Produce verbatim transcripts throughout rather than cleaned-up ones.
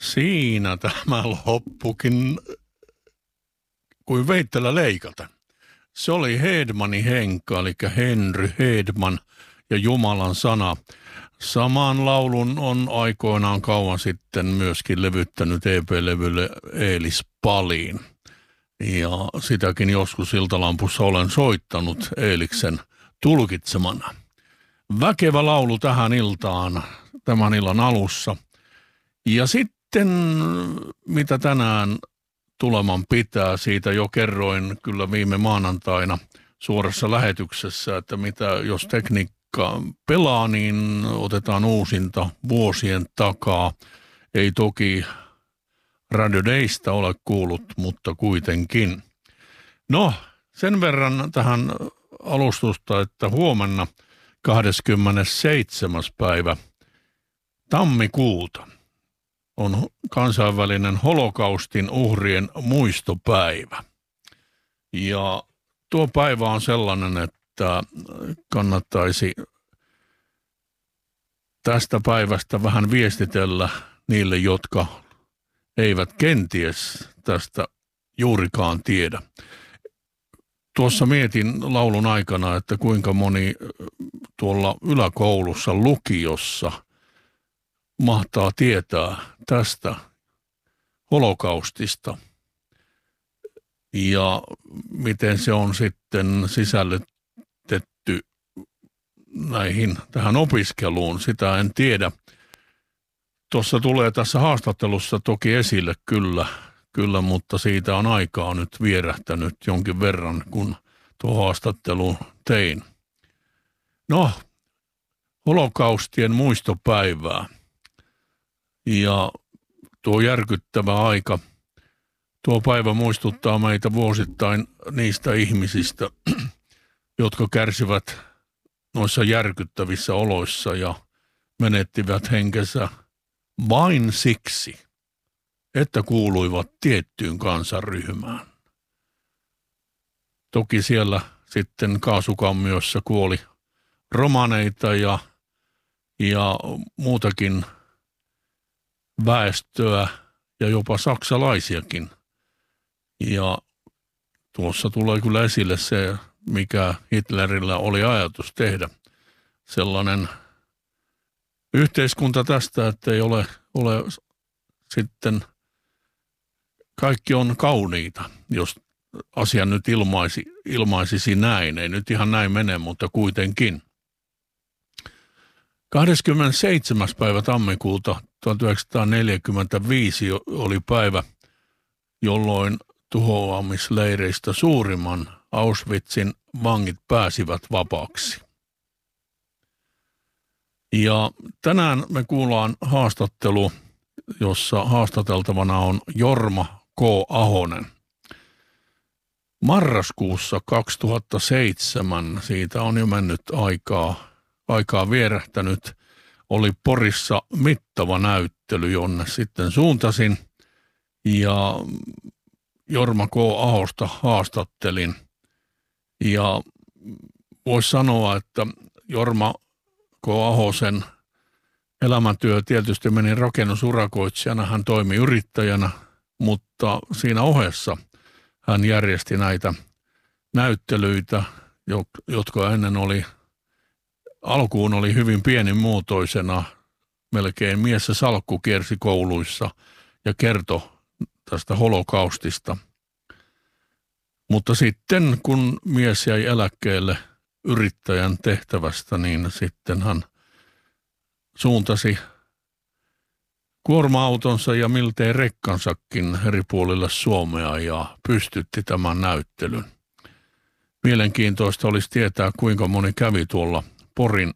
Siinä tämä loppukin kuin veittelä leikata. Se oli Hedmanin Henkka, eli Henry Hedman ja Jumalan sana. Saman laulun on aikoinaan kauan sitten myöskin levyttänyt E P-levylle Eelis Palin. Ja sitäkin joskus Iltalampussa olen soittanut Eeliksen tulkitsemana. Väkevä laulu tähän iltaan, tämän illan alussa. Ja sitten, mitä tänään tuleman pitää, siitä jo kerroin kyllä viime maanantaina suorassa lähetyksessä, että mitä jos tekniikka pelaa, niin otetaan uusinta vuosien takaa. Ei toki Radio Daysta ole kuullut, mutta kuitenkin. No, sen verran tähän alustusta, että huomenna kahdeskymmenesseitsemäs päivä tammikuuta on kansainvälinen holokaustin uhrien muistopäivä. Ja tuo päivä on sellainen, että kannattaisi tästä päivästä vähän viestitellä niille, jotka eivät kenties tästä juurikaan tiedä. Tuossa mietin laulun aikana, että kuinka moni tuolla yläkoulussa, lukiossa mahtaa tietää tästä holokaustista ja miten se on sitten sisällytetty näihin tähän opiskeluun. Sitä en tiedä. Tuossa tulee tässä haastattelussa toki esille kyllä, kyllä, mutta siitä on aikaa nyt vierähtänyt jonkin verran, kun tuo haastattelu tein. No, holokaustien muistopäivää. Ja tuo järkyttävä aika, tuo päivä muistuttaa meitä vuosittain niistä ihmisistä, jotka kärsivät noissa järkyttävissä oloissa ja menettivät henkensä vain siksi, että kuuluivat tiettyyn kansanryhmään. Toki siellä sitten Kaasukammiossa kuoli romaneita ja, ja muutakin väestöä ja jopa saksalaisiakin. Ja tuossa tulee kyllä esille se, mikä Hitlerillä oli ajatus tehdä. Sellainen yhteiskunta tästä, että ei ole, ole sitten, kaikki on kauniita, jos asia nyt ilmaisi, ilmaisisi näin. Ei nyt ihan näin mene, mutta kuitenkin. kahdeskymmenesseitsemäs päivä tammikuuta tuhatyhdeksänsataaneljäkymmentäviisi oli päivä, jolloin tuhoamisleireistä suurimman Auschwitzin vangit pääsivät vapaaksi. Ja tänään me kuullaan haastattelu, jossa haastateltavana on Jorma K. Ahonen. Marraskuussa kaksituhattaseitsemän, siitä on jo mennyt aikaa, aikaa vierähtänyt, oli Porissa mittava näyttely, jonne sitten suuntasin ja Jorma K. Ahosta haastattelin. Ja voisi sanoa, että Jorma K. Ahosen elämäntyö tietysti meni rakennusurakoitsijana, hän toimi yrittäjänä, mutta siinä ohessa hän järjesti näitä näyttelyitä, jotka ennen oli, alkuun oli hyvin pienimuotoisena, melkein mies ja salkku kiersi kouluissa ja kertoi tästä holokaustista. Mutta sitten kun mies jäi eläkkeelle yrittäjän tehtävästä, niin sitten hän suuntasi kuorma-autonsa ja miltei rekkansakin eri puolille Suomea ja pystytti tämän näyttelyn. Mielenkiintoista olisi tietää, kuinka moni kävi tuolla Porin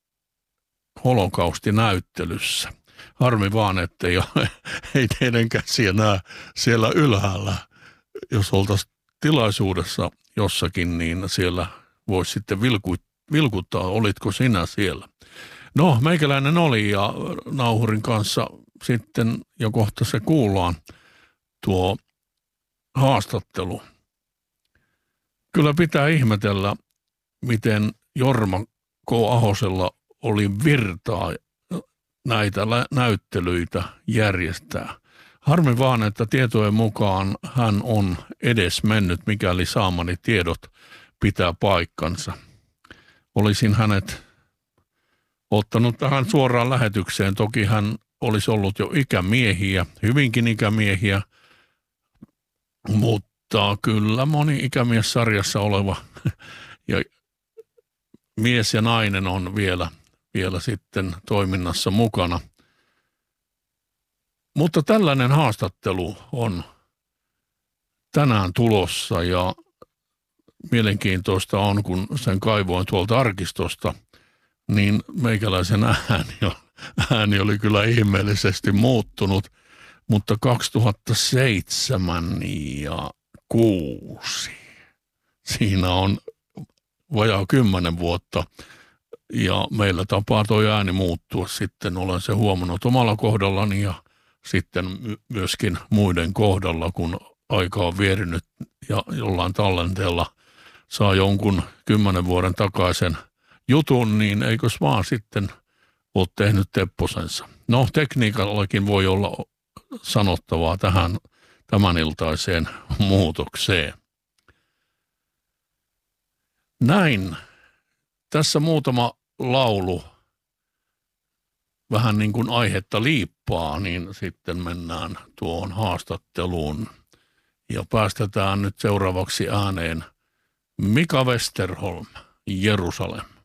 holokaustinäyttelyssä. Harmi vaan, ettei ei teidän käsiä näe siellä ylhäällä. Jos oltaisiin tilaisuudessa jossakin, niin siellä voisi sitten vilku, vilkuttaa, olitko sinä siellä. No, meikäläinen oli ja nauhurin kanssa sitten, ja kohta se kuullaan, tuo haastattelu. Kyllä pitää ihmetellä, miten Jorma K. Ahosella oli virtaa näitä näyttelyitä järjestää. Harmi vaan, että tietojen mukaan hän on edes mennyt, mikäli saamani tiedot pitää paikkansa. Olisin hänet ottanut tähän suoraan lähetykseen. Toki hän olisi ollut jo ikämiehiä, hyvinkin ikämiehiä, mutta kyllä moni ikämies-sarjassa oleva ja mies ja nainen on vielä, vielä sitten toiminnassa mukana. Mutta tällainen haastattelu on tänään tulossa ja mielenkiintoista on, kun sen kaivoin tuolta arkistosta, niin meikäläisen ääni, ääni oli kyllä ihmeellisesti muuttunut, mutta kaksituhattaseitsemän ja kuusi, siinä on vajaa kymmenen vuotta ja meillä tapaa toi ääni muuttua sitten, olen se huomannut omalla kohdallani ja sitten myöskin muiden kohdalla, kun aika on vierinyt ja jollain tallenteella saa jonkun kymmenen vuoden takaisen jutun, niin eikös vaan sitten ole tehnyt tepposensa. No, tekniikallakin voi olla sanottavaa tähän tämäniltaiseen muutokseen. Näin. Tässä muutama laulu vähän niin kuin aihetta liippaa, niin sitten mennään tuohon haastatteluun ja päästetään nyt seuraavaksi ääneen Mika Westerholm, Jerusalem.